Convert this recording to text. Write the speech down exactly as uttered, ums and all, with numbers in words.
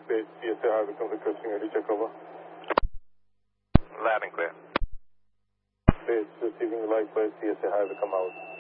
Base, C S A Highway come requesting a check over. Loud and clear. Base, receiving likewise, C S A Highway come out.